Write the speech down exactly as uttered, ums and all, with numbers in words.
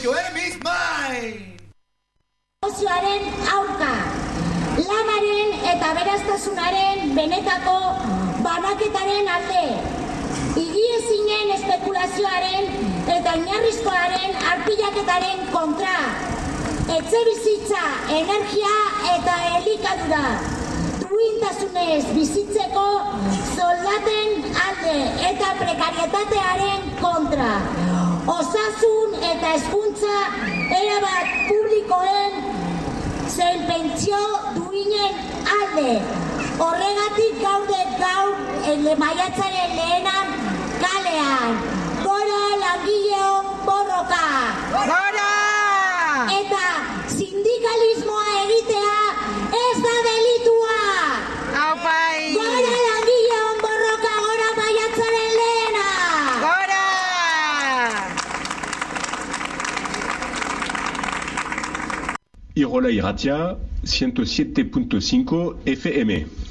your enemy's mind! Negozioaren aurka, lanaren eta beraztasunaren benetako banaketaren alde, higiezinen espekulazioaren eta oinarrizkoaren arpilaketaren kontra, etxebizitza, energia eta elikadura, duintasunez bizitzeko soldaten alde eta prekarietatearen kontra, osasun eta hezkuntza erabat publikoen zein pentsio duinen alde. Horregatik gaude gaur maiatzaren lehenan kalean. Gora langileon borroka! Gora! Eta sindikalismoa egitea ez da delitua! Aupai! Gora langileon borroka, gora maiatzaren lehena! Gora! Irola Irratia, ciento siete punto cinco F M.